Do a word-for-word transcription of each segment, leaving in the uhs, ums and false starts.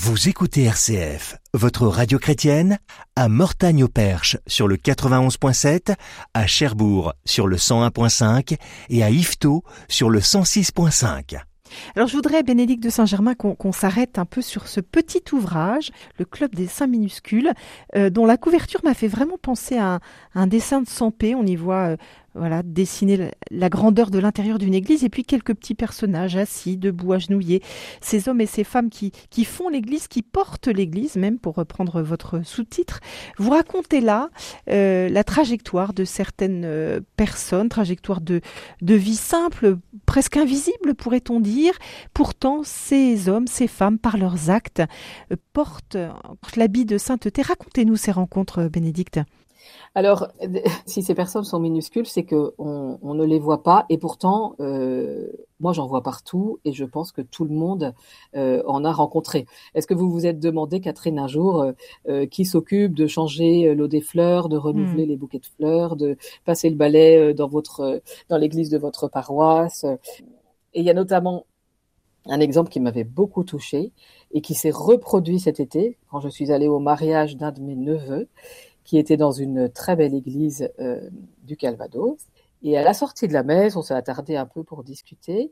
Vous écoutez R C F, votre radio chrétienne, à Mortagne-au-Perche sur le quatre-vingt-onze virgule sept, à Cherbourg sur le cent un virgule cinq et à Yvetot sur le cent six virgule cinq. Alors je voudrais, Bénédicte de Saint-Germain, qu'on, qu'on s'arrête un peu sur ce petit ouvrage, le Club des Saints minuscules, euh, dont la couverture m'a fait vraiment penser à un, à un dessin de Sampé. On y voit euh, voilà, dessiner la, la grandeur de l'intérieur d'une église et puis quelques petits personnages assis, debout, agenouillés. Ces hommes et ces femmes qui, qui font l'église, qui portent l'église, même pour reprendre votre sous-titre. Vous racontez là euh, la trajectoire de certaines euh, personnes, trajectoire de, de vie simple, presque invisible pourrait-on dire. Pourtant, ces hommes, ces femmes, par leurs actes, euh, portent l'habit de sainteté. Racontez-nous ces rencontres, Bénédicte. Alors, si ces personnes sont minuscules, c'est qu'on on ne les voit pas. Et pourtant, euh, moi, j'en vois partout et je pense que tout le monde euh, en a rencontré. Est-ce que vous vous êtes demandé, Catherine, un jour, euh, qui s'occupe de changer l'eau des fleurs, de renouveler mmh. les bouquets de fleurs, de passer le balai dans, votre, dans l'église de votre paroisse? Et il y a notamment un exemple qui m'avait beaucoup touchée et qui s'est reproduit cet été, quand je suis allée au mariage d'un de mes neveux, qui était dans une très belle église euh, du Calvados. Et à la sortie de la messe, on s'est attardé un peu pour discuter.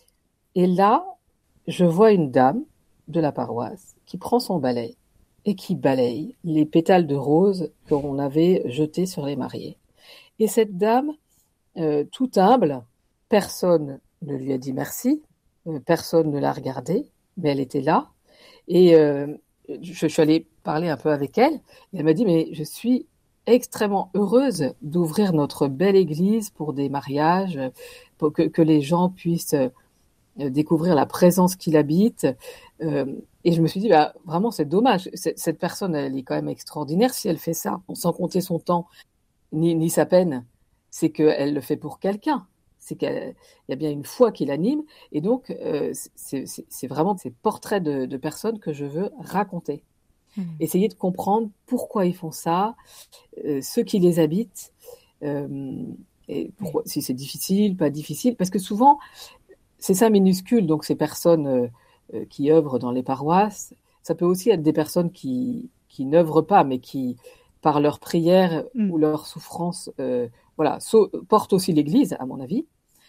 Et là, je vois une dame de la paroisse qui prend son balai et qui balaye les pétales de rose qu'on avait jetés sur les mariés. Et cette dame, euh, tout humble, personne ne lui a dit merci, euh, personne ne l'a regardée, mais elle était là. Et euh, je, je suis allée parler un peu avec elle, et elle m'a dit, mais je suis extrêmement heureuse d'ouvrir notre belle église pour des mariages, pour que, que les gens puissent découvrir la présence qu'il habite. Euh, et je me suis dit, bah, vraiment, c'est dommage. C'est, cette personne, elle est quand même extraordinaire si elle fait ça, sans compter son temps ni, ni sa peine. C'est qu'elle le fait pour quelqu'un. C'est qu'il y a bien une foi qui l'anime. Et donc, euh, c'est, c'est, c'est vraiment ces portraits de, de personnes que je veux raconter. Mmh. Essayer de comprendre pourquoi ils font ça, euh, ceux qui les habitent, euh, et pourquoi, si c'est difficile, pas difficile, parce que souvent, c'est ça minuscule, donc ces personnes euh, qui œuvrent dans les paroisses, ça peut aussi être des personnes qui, qui n'œuvrent pas, mais qui, par leur prière mmh. ou leur souffrance, euh, voilà, so, portent aussi l'Église, à mon avis.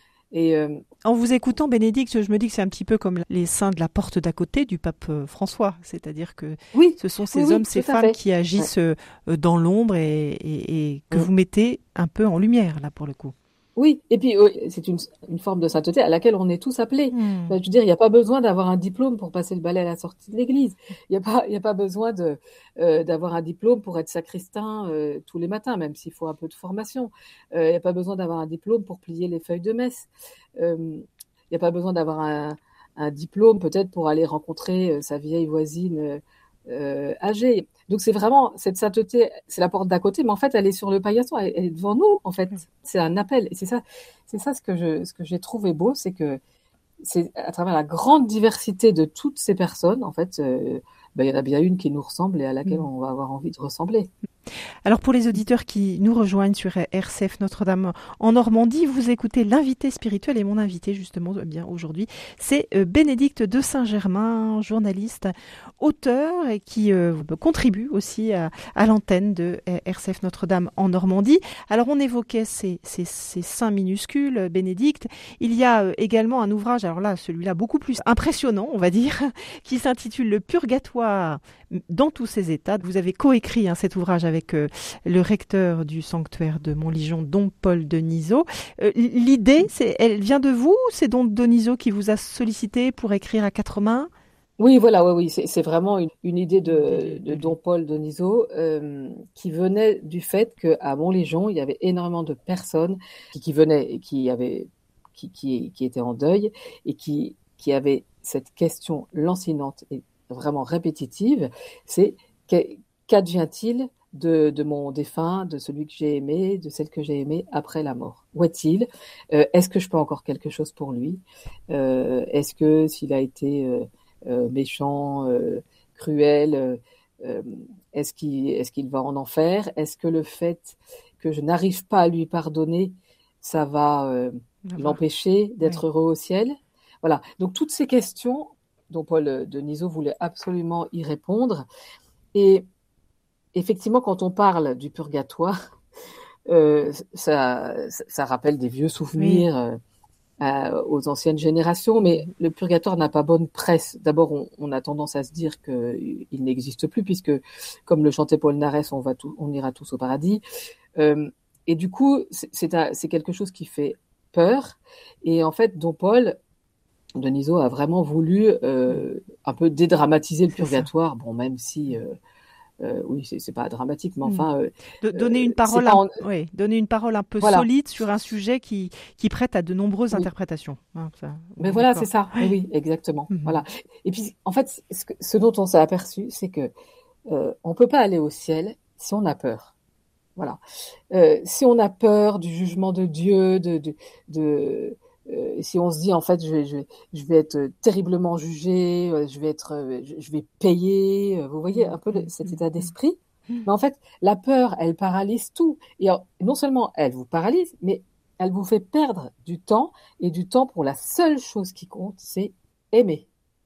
Et euh... En vous écoutant, Bénédicte, je me dis que c'est un petit peu comme les saints de la porte d'à côté du pape François. C'est-à-dire que oui, ce sont ces oui, hommes, oui, ces femmes qui agissent ouais. dans l'ombre et, et, et que oui. vous mettez un peu en lumière, là, pour le coup. Oui, et puis oui, c'est une, une forme de sainteté à laquelle on est tous appelés. Mmh. Je veux dire, il n'y a pas besoin d'avoir un diplôme pour passer le balai à la sortie de l'église. Il n'y a pas, il n'y a pas besoin de, euh, d'avoir un diplôme pour être sacristain euh, tous les matins, même s'il faut un peu de formation. Euh, il n'y a pas besoin d'avoir un diplôme pour plier les feuilles de messe. Euh, il n'y a pas besoin d'avoir un, un diplôme peut-être pour aller rencontrer euh, sa vieille voisine euh, euh, âgée. Donc c'est vraiment cette sainteté, c'est la porte d'à côté, mais en fait elle est sur le paillasson, elle, elle est devant nous en fait. C'est un appel et c'est ça, c'est ça ce que je, ce que j'ai trouvé beau, c'est que c'est à travers la grande diversité de toutes ces personnes, en fait, euh, ben, il y en a bien une qui nous ressemble et à laquelle mmh. on va avoir envie de ressembler. Alors pour les auditeurs qui nous rejoignent sur R C F Notre-Dame en Normandie, vous écoutez l'invité spirituel et mon invité justement eh bien aujourd'hui, c'est Bénédicte de Saint-Germain, journaliste, auteur et qui euh, contribue aussi à, à l'antenne de R C F Notre-Dame en Normandie. Alors on évoquait ces, ces, ces saints minuscules, Bénédicte. Il y a également un ouvrage, alors là celui-là beaucoup plus impressionnant on va dire, qui s'intitule Le Purgatoire dans tous ses états. Vous avez coécrit hein, cet ouvrage avec euh, le recteur du sanctuaire de Montligeon, Don Paul Denisot. Euh, l'idée, c'est, elle vient de vous ou c'est Don Denisot qui vous a sollicité pour écrire à quatre mains ? Oui, voilà, oui, oui, c'est, c'est vraiment une, une idée de, de Don Paul Denisot euh, qui venait du fait qu'à Montligeon, il y avait énormément de personnes qui, qui venaient et qui, avaient, qui, qui, qui étaient en deuil et qui, qui avaient cette question lancinante et vraiment répétitive, c'est qu'advient-il de, de mon défunt, de celui que j'ai aimé, de celle que j'ai aimée après la mort? Où est-il? euh, Est-ce que je peux encore quelque chose pour lui? euh, Est-ce que s'il a été euh, euh, méchant, euh, cruel, euh, euh, est-ce qu'il, est-ce qu'il va en enfer? Est-ce que le fait que je n'arrive pas à lui pardonner, ça va euh, l'empêcher d'être oui. heureux au ciel? Voilà, donc toutes ces questions Don Paul Denisot voulait absolument y répondre. Et effectivement, quand on parle du purgatoire, euh, ça, ça rappelle des vieux souvenirs oui. euh, aux anciennes générations, mais le purgatoire n'a pas bonne presse. D'abord, on, on a tendance à se dire qu'il n'existe plus, puisque, comme le chantait Paul Narès, on, va tout, on ira tous au paradis. Euh, et du coup, c'est, c'est, un, c'est quelque chose qui fait peur. Et en fait, Don Paul Denisot a vraiment voulu euh, un peu dédramatiser le purgatoire, bon, même si... Euh, Euh, oui, c'est, c'est pas dramatique, mais enfin. Euh, de, donner une parole, un, en... oui, donner une parole un peu voilà. solide sur un sujet qui qui prête à de nombreuses oui. interprétations. Hein, ça, mais voilà, c'est ça. Oui, oui exactement. Mm-hmm. Voilà. Et puis, en fait, ce, que, ce dont on s'est aperçu, c'est que euh, on peut pas aller au ciel si on a peur. Voilà. Euh, si on a peur du jugement de Dieu, de, de, de Euh, si on se dit en fait je vais, je vais, je vais être terriblement jugé, euh, je vais être, euh, je, je vais payer, euh, vous voyez un peu le, cet état d'esprit. Mais en fait, la peur, elle paralyse tout. Et alors, non seulement elle vous paralyse, mais elle vous fait perdre du temps et du temps pour la seule chose qui compte, c'est aimer.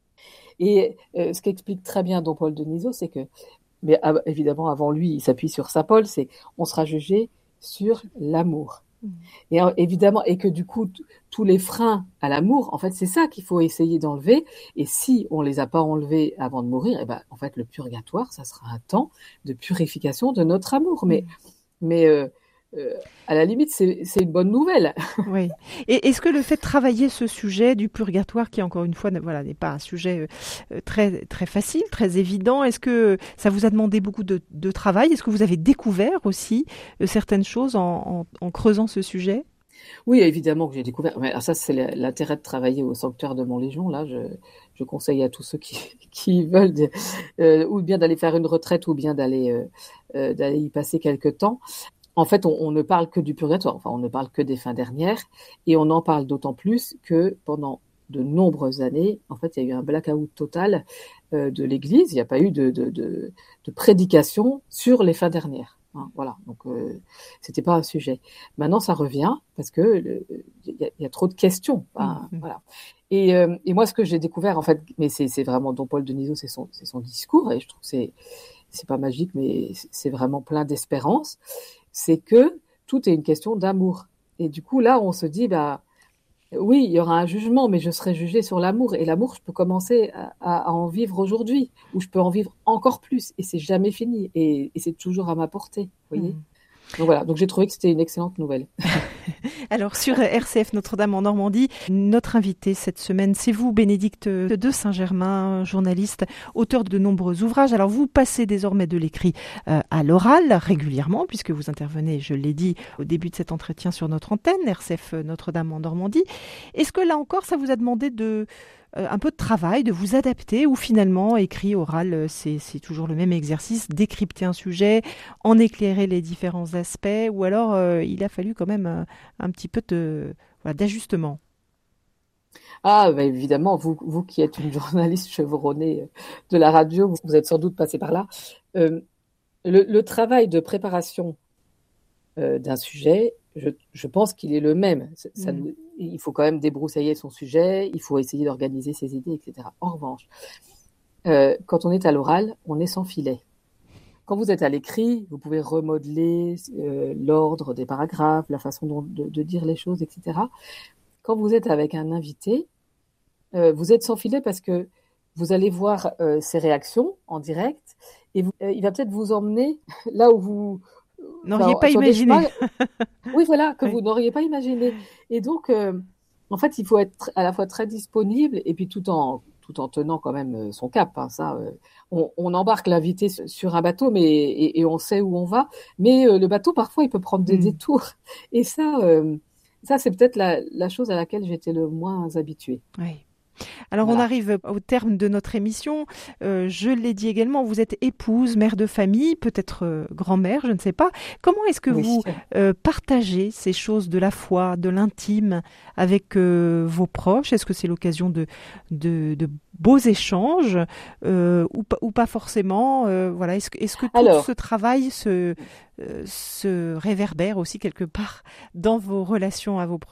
Et euh, ce qu'explique très bien Don Paul Denisot, c'est que, mais euh, évidemment avant lui, il s'appuie sur saint Paul, c'est on sera jugé sur l'amour. Et évidemment, et que du coup, t- tous les freins à l'amour, en fait, c'est ça qu'il faut essayer d'enlever. Et si on les a pas enlevés avant de mourir, eh ben, en fait, le purgatoire, ça sera un temps de purification de notre amour. Mais, mais euh, euh, à la limite, c'est, c'est une bonne nouvelle. Oui. Et est-ce que le fait de travailler ce sujet du purgatoire, qui encore une fois, voilà, n'est pas un sujet euh, très très facile, très évident, est-ce que ça vous a demandé beaucoup de, de travail ? Est-ce que vous avez découvert aussi euh, certaines choses en, en, en creusant ce sujet ? Oui, évidemment que j'ai découvert. Mais ça, c'est l'intérêt de travailler au sanctuaire de Montlégion. Là, je, je conseille à tous ceux qui, qui veulent, de, euh, ou bien d'aller faire une retraite, ou bien d'aller euh, euh, d'aller y passer quelque temps. En fait, on, on ne parle que du purgatoire, enfin, on ne parle que des fins dernières, et on en parle d'autant plus que pendant de nombreuses années, en fait, il y a eu un blackout total euh, de l'Église, il n'y a pas eu de, de, de, de prédication sur les fins dernières. Hein, voilà, donc euh, c'était pas un sujet. Maintenant, ça revient parce que il y, y a trop de questions. Hein, mmh. Voilà. Et, euh, et moi, ce que j'ai découvert, en fait, mais c'est, c'est vraiment Don Paul Denisot, c'est son, c'est son discours, et je trouve que c'est, c'est pas magique, mais c'est vraiment plein d'espérance. C'est que tout est une question d'amour. Et du coup, là, on se dit, bah, oui, il y aura un jugement, mais je serai jugé sur l'amour. Et l'amour, je peux commencer à, à en vivre aujourd'hui, ou je peux en vivre encore plus. Et c'est jamais fini. Et, et c'est toujours à ma portée, vous voyez. Mmh. Donc voilà, donc j'ai trouvé que c'était une excellente nouvelle. Alors sur R C F Notre-Dame en Normandie, notre invité cette semaine, c'est vous, Bénédicte de Saint-Germain, journaliste, auteur de nombreux ouvrages. Alors vous passez désormais de l'écrit euh, à l'oral régulièrement, puisque vous intervenez, je l'ai dit au début de cet entretien sur notre antenne, R C F Notre-Dame en Normandie. Est-ce que là encore, ça vous a demandé de... un peu de travail, de vous adapter, ou finalement, écrit, oral, c'est, c'est toujours le même exercice, décrypter un sujet, en éclairer les différents aspects, ou alors euh, il a fallu quand même un, un petit peu de, voilà, d'ajustement. Ah, bah évidemment, vous, vous qui êtes une journaliste chevronnée de la radio, vous, vous êtes sans doute passé par là. Euh, le, le travail de préparation euh, d'un sujet, je, je pense qu'il est le même. Ça, ça, mmh. Il faut quand même débroussailler son sujet, il faut essayer d'organiser ses idées, et cetera. En revanche, euh, quand on est à l'oral, on est sans filet. Quand vous êtes à l'écrit, vous pouvez remodeler euh, l'ordre des paragraphes, la façon dont, de, de dire les choses, et cetera. Quand vous êtes avec un invité, euh, vous êtes sans filet parce que vous allez voir euh, ses réactions en direct et vous, euh, il va peut-être vous emmener là où vous n'auriez enfin, pas imaginé. Oui, voilà, que oui. vous n'auriez pas imaginé. Et donc, euh, en fait, il faut être à la fois très disponible et puis tout en tout en tenant quand même son cap. Hein, ça, euh, on, on embarque l'invité sur un bateau, mais et, et on sait où on va. Mais euh, le bateau, parfois, il peut prendre des mmh. détours. Et ça, euh, ça, c'est peut-être la, la chose à laquelle j'étais le moins habituée. Oui. Alors voilà. On arrive au terme de notre émission. Euh, je l'ai dit également, vous êtes épouse, mère de famille, peut-être euh, grand-mère, je ne sais pas. Comment est-ce que oui. vous euh, partagez ces choses de la foi, de l'intime avec euh, vos proches ? Est-ce que c'est l'occasion de, de, de beaux échanges euh, ou, ou pas forcément euh, voilà. Est-ce, est-ce que tout Alors, ce travail se, euh, se réverbère aussi quelque part dans vos relations à vos proches ?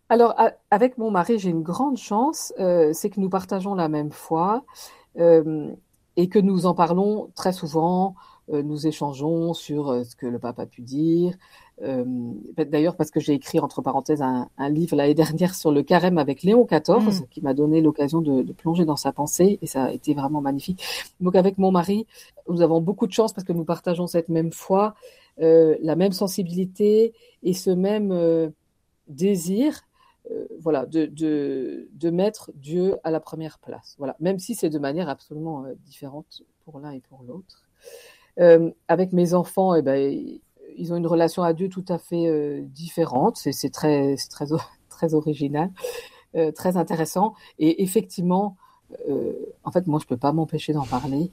Alors, a- avec mon mari, j'ai une grande chance, euh, c'est que nous partageons la même foi euh, et que nous en parlons très souvent. Euh, nous échangeons sur euh, ce que le pape a pu dire. Euh, D'ailleurs, parce que j'ai écrit, entre parenthèses, un, un livre l'année dernière sur le carême avec Léon Mm. quatorze, qui m'a donné l'occasion de, de plonger dans sa pensée, et ça a été vraiment magnifique. Donc, avec mon mari, nous avons beaucoup de chance parce que nous partageons cette même foi, euh, la même sensibilité et ce même euh, désir, euh, voilà, de, de, de mettre Dieu à la première place. Voilà, même si c'est de manière absolument euh, différente pour l'un et pour l'autre. Euh, avec mes enfants, eh ben, ils ont une relation à Dieu tout à fait euh, différente. C'est, c'est très, c'est très, très original, euh, très intéressant. Et effectivement, euh, en fait, moi, je peux pas m'empêcher d'en parler.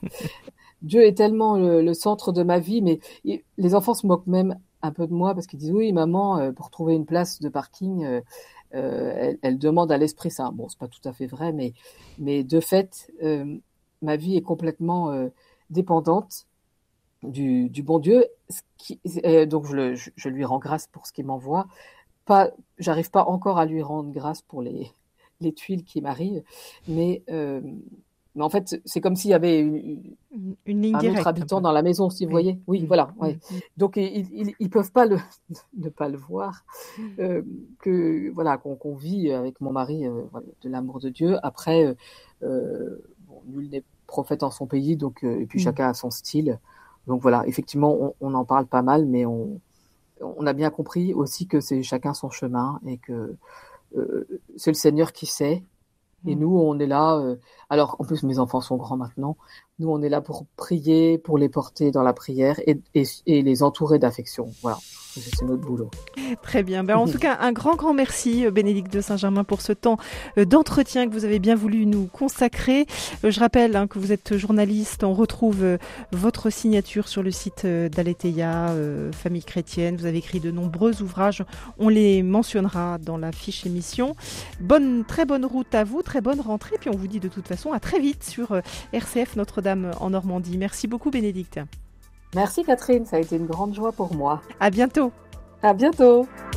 Dieu est tellement le, le centre de ma vie, mais il- les enfants se moquent même un peu de moi parce qu'ils disent oui, maman, euh, pour trouver une place de parking, euh, euh, elle, elle demande à l'Esprit Saint. Bon, c'est pas tout à fait vrai, mais, mais de fait, euh, ma vie est complètement euh, dépendante du, du bon Dieu. Ce qui, euh, donc je, le- je, je lui rends grâce pour ce qu'il m'envoie. Pas, j'arrive pas encore à lui rendre grâce pour les, les tuiles qui m'arrivent, mais, euh, mais en fait, c'est comme s'il y avait une, Une, une ligne un autre directe un habitant peu. dans la maison, si vous Oui. voyez. Oui, Mm, voilà. mm, Ouais. mm, Donc ils, ils, ils peuvent pas le, ne pas le voir. Euh, que voilà, qu'on qu'on vit avec mon mari euh, voilà, de l'amour de Dieu. Après, euh, euh, bon, nul n'est prophète en son pays, donc euh, et puis mm. chacun a son style. Donc voilà, effectivement, on, on en parle pas mal, mais on, on a bien compris aussi que c'est chacun son chemin et que euh, c'est le Seigneur qui sait. Et Mm. nous, on est là. Euh, alors, en plus, mes enfants sont grands maintenant. Nous, on est là pour prier, pour les porter dans la prière et, et, et les entourer d'affection. Voilà, c'est notre boulot. Très bien. Ben, en tout cas, un grand, grand merci, euh, Bénédicte de Saint-Germain, pour ce temps euh, d'entretien que vous avez bien voulu nous consacrer. Euh, je rappelle hein, que vous êtes journaliste. On retrouve euh, votre signature sur le site euh, d'Aletheia, euh, Famille chrétienne. Vous avez écrit de nombreux ouvrages. On les mentionnera dans la fiche émission. Bonne, très bonne route à vous, très bonne rentrée. Puis on vous dit de toute façon à très vite sur euh, R C F Notre-Dame en Normandie. Merci beaucoup, Bénédicte. Merci Catherine, ça a été une grande joie pour moi. À bientôt. À bientôt.